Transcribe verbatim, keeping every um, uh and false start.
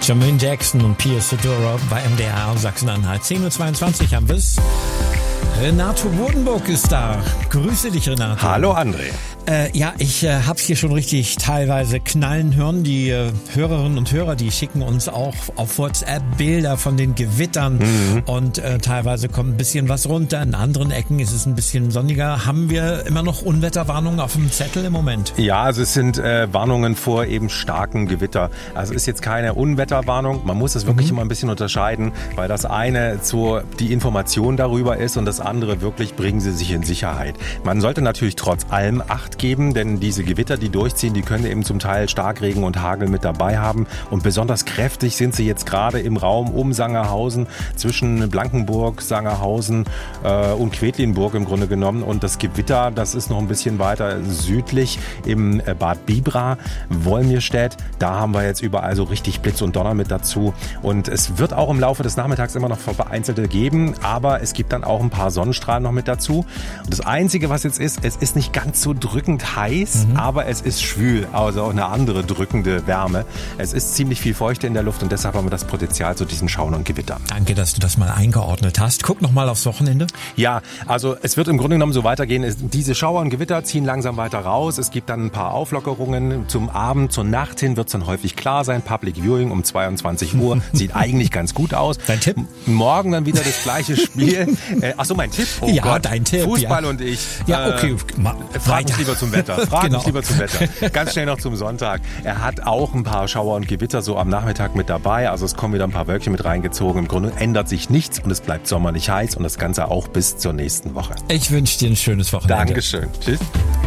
Jermaine Jackson und Pia Sedora bei M D R Sachsen-Anhalt. zehn Uhr zweiundzwanzig haben wir's. Renato Bodenburg ist da. Grüße dich, Renato. Hallo, André. Äh, ja, ich äh, hab's hier schon richtig teilweise knallen hören. Die äh, Hörerinnen und Hörer, die schicken uns auch auf WhatsApp Bilder von den Gewittern mhm. und äh, teilweise kommt ein bisschen was runter. In anderen Ecken ist es ein bisschen sonniger. Haben wir immer noch Unwetterwarnungen auf dem Zettel im Moment? Ja, also es sind äh, Warnungen vor eben starken Gewitter. Also es ist jetzt keine Unwetterwarnung. Man muss es wirklich mhm. immer ein bisschen unterscheiden, weil das eine so die Information darüber ist und das andere wirklich bringen sie sich in Sicherheit. Man sollte natürlich trotz allem Acht geben, denn diese Gewitter, die durchziehen, die können eben zum Teil Starkregen und Hagel mit dabei haben und besonders kräftig sind sie jetzt gerade im Raum um Sangerhausen, zwischen Blankenburg, Sangerhausen äh, und Quedlinburg im Grunde genommen und das Gewitter, das ist noch ein bisschen weiter südlich im äh, Bad Bibra, Wolmirstedt, da haben wir jetzt überall so richtig Blitz und Donner mit dazu und es wird auch im Laufe des Nachmittags immer noch vereinzelte geben, aber es gibt dann auch ein paar Sonnenstrahlen noch mit dazu und das Einzige, was jetzt ist, es ist nicht ganz so drückend heiß, mhm. aber es ist schwül, also auch eine andere drückende Wärme. Es ist ziemlich viel Feuchte in der Luft und deshalb haben wir das Potenzial zu diesen Schauern und Gewittern. Danke, dass du das mal eingeordnet hast. Guck noch mal aufs Wochenende. Ja, also es wird im Grunde genommen so weitergehen. Diese Schauer und Gewitter ziehen langsam weiter raus. Es gibt dann ein paar Auflockerungen. Zum Abend, zur Nacht hin wird es dann häufig klar sein. Public Viewing um zweiundzwanzig Uhr. Sieht eigentlich ganz gut aus. Dein Tipp? Morgen dann wieder das gleiche Spiel. äh, Achso, mein Tipp? Oh ja, Gott. Dein Tipp. Fußball ja. und ich. Ja, okay. Äh, frag mich lieber zum Wetter. Frag genau. mich lieber zum Wetter. Ganz schnell noch zum Sonntag. Er hat auch ein paar Schauer und Gewitter so am Nachmittag mit dabei. Also es kommen wieder ein paar Wölkchen mit reingezogen. Im Grunde ändert sich nichts und es bleibt sommerlich heiß und das Ganze auch bis zur nächsten Woche. Ich wünsche dir ein schönes Wochenende. Dankeschön. Tschüss.